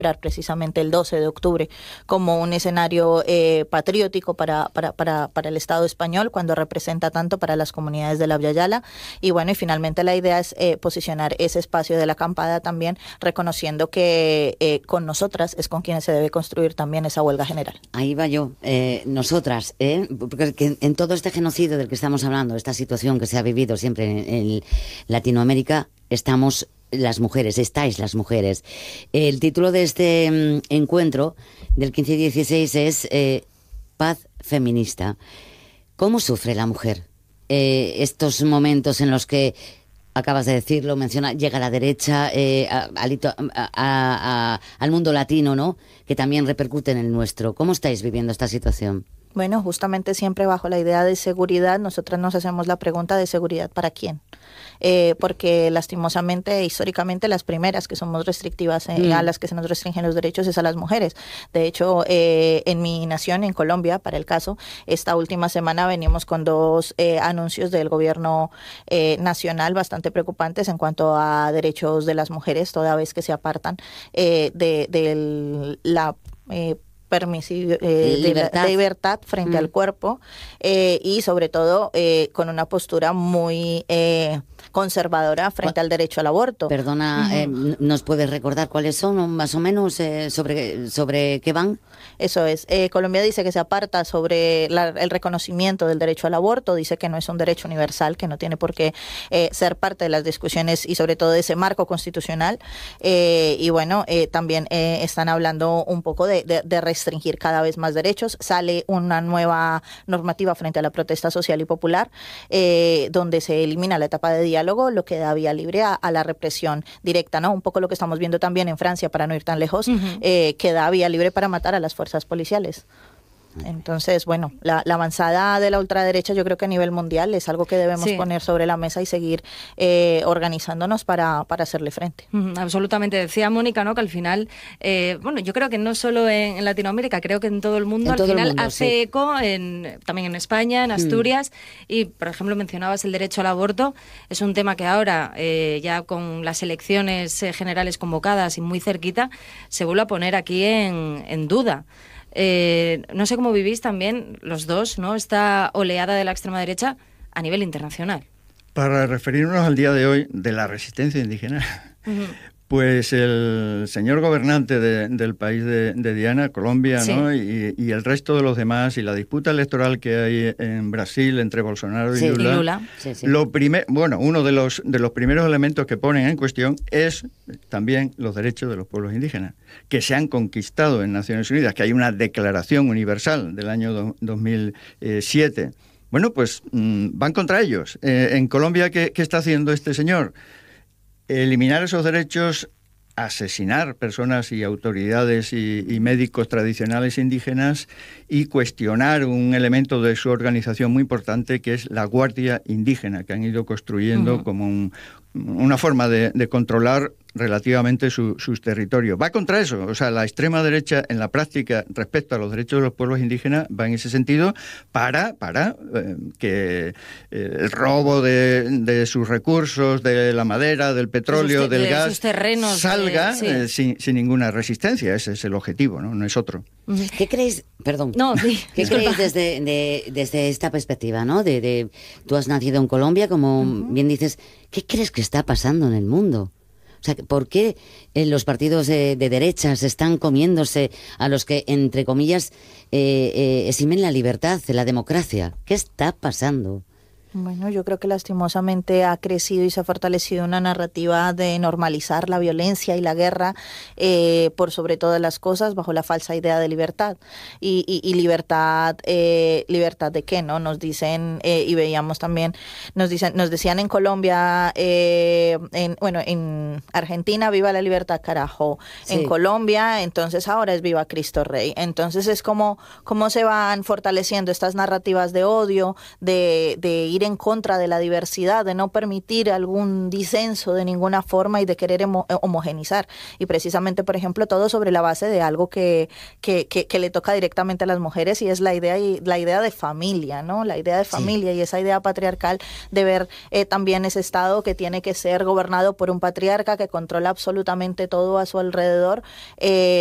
precisamente el 12 de octubre como un escenario patriótico para el Estado español, cuando representa tanto para las comunidades de la Via Yala. Y bueno, y finalmente la idea es posicionar ese espacio de la acampada también, reconociendo que con nosotras es con quienes se debe construir también esa huelga general. Ahí va yo, nosotras, porque en todo este genocidio del que estamos hablando, esta situación que se ha vivido siempre en Latinoamérica, estamos las mujeres, estáis las mujeres. El título de este encuentro del 15 y 16 es Paz Feminista. ¿Cómo sufre la mujer estos momentos en los que, acabas de decirlo, menciona, llega la derecha al mundo latino, ¿no?, que también repercute en el nuestro? ¿Cómo estáis viviendo esta situación? Bueno, justamente siempre bajo la idea de seguridad, nosotras nos hacemos la pregunta de seguridad ¿para quién? Porque lastimosamente, históricamente, las primeras que somos restrictivas a las que se nos restringen los derechos es a las mujeres. De hecho, en mi nación, en Colombia, para el caso, esta última semana venimos con 2 anuncios del gobierno nacional bastante preocupantes en cuanto a derechos de las mujeres, toda vez que se apartan de la libertad frente al cuerpo, y sobre todo con una postura muy conservadora frente al derecho al aborto. Perdona, ¿nos puedes recordar cuáles son, más o menos, sobre qué van? Eso es. Colombia dice que se aparta sobre el reconocimiento del derecho al aborto, dice que no es un derecho universal, que no tiene por qué ser parte de las discusiones y sobre todo de ese marco constitucional. Y bueno, también están hablando un poco de restringir cada vez más derechos. Sale una nueva normativa frente a la protesta social y popular, donde se elimina la etapa de diálogo, lo que da vía libre a la represión directa, ¿no? Un poco lo que estamos viendo también en Francia, para no ir tan lejos, que da vía libre para matar a las fuerzas policiales. Entonces, bueno, la avanzada de la ultraderecha, yo creo que a nivel mundial es algo que debemos poner sobre la mesa y seguir organizándonos para hacerle frente. Absolutamente. Decía Mónica, ¿no?, que al final, bueno, yo creo que no solo en Latinoamérica, creo que en todo el mundo, al final hace eco, también en España, en Asturias, y por ejemplo mencionabas el derecho al aborto. Es un tema que ahora, ya con las elecciones generales convocadas y muy cerquita, se vuelve a poner aquí en duda. No sé cómo vivís también los dos, ¿no?, esta oleada de la extrema derecha a nivel internacional. Para referirnos al día de hoy de la resistencia indígena, pues el señor gobernante del país de Diana, Colombia, ¿no?, y el resto de los demás, y la disputa electoral que hay en Brasil entre Bolsonaro y Lula. Uno de los primeros elementos que ponen en cuestión es también los derechos de los pueblos indígenas, que se han conquistado en Naciones Unidas, que hay una declaración universal del año 2007. Bueno, pues van contra ellos. En Colombia, ¿qué está haciendo este señor? Eliminar esos derechos, asesinar personas y autoridades y médicos tradicionales indígenas, y cuestionar un elemento de su organización muy importante, que es la Guardia Indígena, que han ido construyendo como una forma de controlar relativamente sus territorios. Va contra eso. O sea, la extrema derecha en la práctica respecto a los derechos de los pueblos indígenas va en ese sentido para que el robo de sus recursos, de la madera, del petróleo, del gas, sus terrenos, salga sin ninguna resistencia. Ese es el objetivo, ¿no? No es otro. ¿Qué creéis? Perdón. No, ¿qué creéis desde esta perspectiva, ¿no? Tú has nacido en Colombia, como bien dices. ¿Qué crees que está pasando en el mundo? O sea, ¿por qué los partidos de derechas están comiéndose a los que, entre comillas, eximen la libertad, la democracia? ¿Qué está pasando? Bueno, yo creo que lastimosamente ha crecido y se ha fortalecido una narrativa de normalizar la violencia y la guerra por sobre todas las cosas, bajo la falsa idea de libertad. Y libertad, ¿libertad de qué? ¿No? Nos dicen, y veíamos también, nos decían en Colombia, en Argentina, viva la libertad, carajo. Sí. En Colombia, entonces ahora es viva Cristo Rey. Entonces es como se van fortaleciendo estas narrativas de odio, de ir ir en contra de la diversidad, de no permitir algún disenso de ninguna forma y de querer homogenizar. Y precisamente, por ejemplo, todo sobre la base de algo que le toca directamente a las mujeres, y es la idea de familia, ¿no? La idea de familia, y esa idea patriarcal de ver también ese Estado que tiene que ser gobernado por un patriarca que controla absolutamente todo a su alrededor,